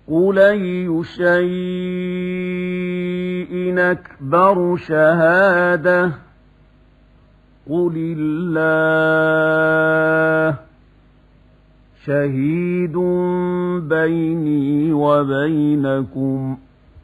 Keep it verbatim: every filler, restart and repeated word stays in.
قُلْ أَيُّ شَيْءٍ أَكْبَرُ شَهَادَةً قُلِ اللَّهُ شَهِيدٌ بَيْنِي وَبَيْنَكُمْ